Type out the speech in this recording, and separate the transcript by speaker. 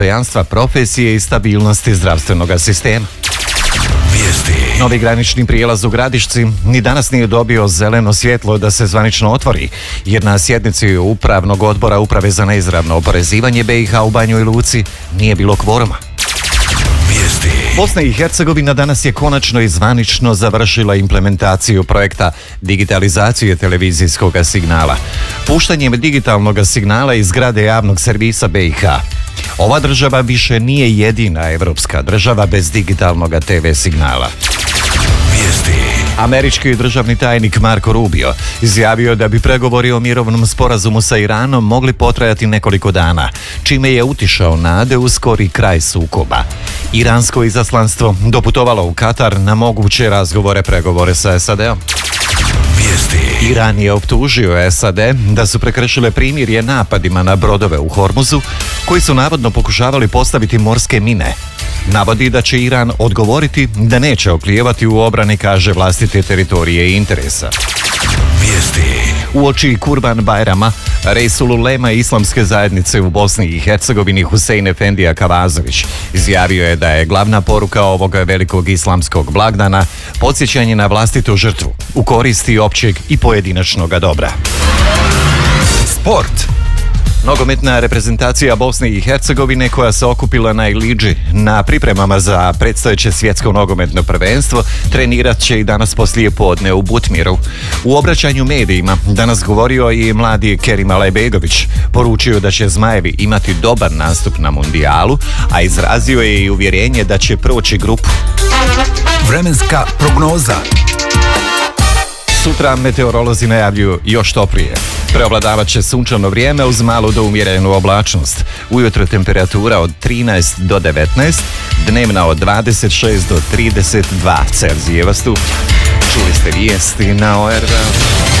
Speaker 1: dostojanstva profesije i stabilnosti zdravstvenog sistema. Novi granični prijelaz u Gradišci ni danas nije dobio zeleno svjetlo da se zvanično otvori, jer na sjednici Upravnog odbora Uprave za neizravno oporezivanje BiH u Banjoj Luci nije bilo kvoruma. Bosna i Hercegovina danas je konačno i zvanično završila implementaciju projekta digitalizacije televizijskog signala, puštanjem digitalnog signala iz zgrade javnog servisa BiH. Ova država više nije jedina evropska država bez digitalnog TV signala. Američki državni tajnik Marco Rubio izjavio da bi pregovori o mirovnom sporazumu sa Iranom mogli potrajati nekoliko dana, čime je utišao nade u skori kraj sukoba. Iransko izaslanstvo doputovalo u Katar na moguće pregovore sa SAD-om. Iran je optužio SAD da su prekršile primirje napadima na brodove u Hormuzu, koji su navodno pokušavali postaviti morske mine. Navodi da će Iran odgovoriti da neće oklijevati u obrani, kaže, vlastite teritorije i interesa. Uoči Kurban Bajrama, Reisul Ulema islamske zajednice u Bosni i Hercegovini Husein Efendija Kavazović izjavio je da je glavna poruka ovog velikog islamskog blagdana podsjećanje na vlastitu žrtvu u koristi općeg i pojedinačnog dobra. Sport. Nogometna reprezentacija Bosne i Hercegovine koja se okupila na Ilidži na pripremama za predstojeće svjetsko nogometno prvenstvo trenirat će i danas poslije podne u Butmiru. U obraćanju medijima danas govorio i mladi Kerim Alajbegović. Poručio da će Zmajevi imati dobar nastup na mundijalu, a izrazio je i uvjerenje da će proći grupu.
Speaker 2: Vremenska prognoza.
Speaker 1: Sutra meteorolozi najavljuju još toplije. Preovladavat će sunčano vrijeme uz malu do umjerenu oblačnost. Ujutro temperatura od 13 do 19, dnevna od 26 do 32 Celzijeva stupnja. Čuli ste vijesti na ORV.